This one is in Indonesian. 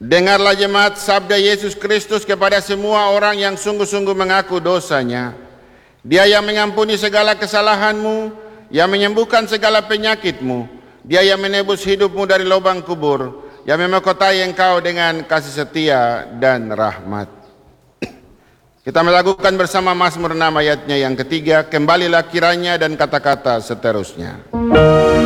Dengarlah jemaat sabda Yesus Kristus kepada semua orang yang sungguh-sungguh mengaku dosanya. Dia yang mengampuni segala kesalahanmu, yang menyembuhkan segala penyakitmu. Dia yang menebus hidupmu dari lubang kubur, yang memahkotai engkau dengan kasih setia dan rahmat. Kita melakukan bersama Mazmur 6 ayatnya yang ketiga, kembalilah kiranya dan kata-kata seterusnya.